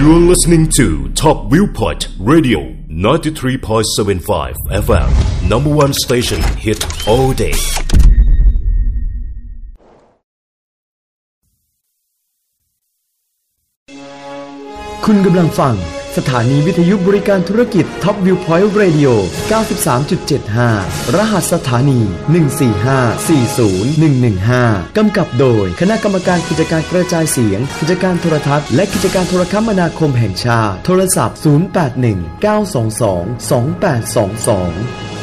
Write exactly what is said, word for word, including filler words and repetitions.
You're listening to Top Viewpoint Radio ninety-three point seven five เอฟ เอ็มNumber one station hit all day คุณกำลังฟังสถานีวิทยุบริการธุรกิจ Top Viewpoint Radio เก้าสิบสามจุดเจ็ดห้า รหัสสถานี หนึ่ง สี่ ห้า สี่ ศูนย์ หนึ่ง หนึ่ง ห้า กำกับโดยคณะกรรมการกิจการกระจายเสียงกิจการโทรทัศน์และกิจการโทรคมนาคมแห่งชาติโทรศัพท์ ศูนย์ แปด หนึ่ง เก้า สอง สอง สอง แปด สอง สอง